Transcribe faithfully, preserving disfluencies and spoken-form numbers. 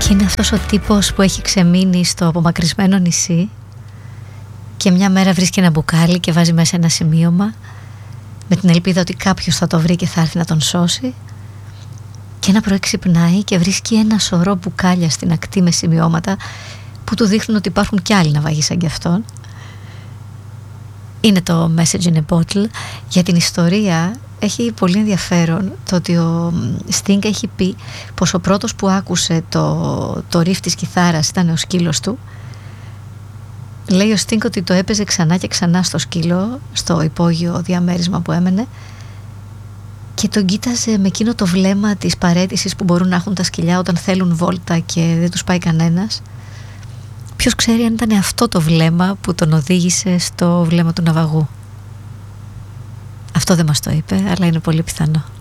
Και είναι αυτός ο τύπος που έχει ξεμείνει στο απομακρυσμένο νησί και μια μέρα βρίσκει ένα μπουκάλι και βάζει μέσα ένα σημείωμα με την ελπίδα ότι κάποιος θα το βρει και θα έρθει να τον σώσει, και ένα πρωί ξυπνάει και βρίσκει ένα σωρό μπουκάλια στην ακτή με σημειώματα που του δείχνουν ότι υπάρχουν κι άλλοι ναυαγοί σαν κι αυτόν. Είναι το Message in a Bottle. Για την ιστορία έχει πολύ ενδιαφέρον το ότι ο Sting έχει πει πως ο πρώτος που άκουσε το, το riff της κιθάρας ήταν ο σκύλος του. Λέει ο Sting ότι το έπαιζε ξανά και ξανά στο σκύλο, στο υπόγειο διαμέρισμα που έμενε, και τον κοίταζε με εκείνο το βλέμμα της παραίτησης που μπορούν να έχουν τα σκυλιά όταν θέλουν βόλτα και δεν τους πάει κανένας. Ποιος ξέρει αν ήταν αυτό το βλέμμα που τον οδήγησε στο βλέμμα του ναυαγού. Αυτό δεν μας το είπε, αλλά είναι πολύ πιθανό.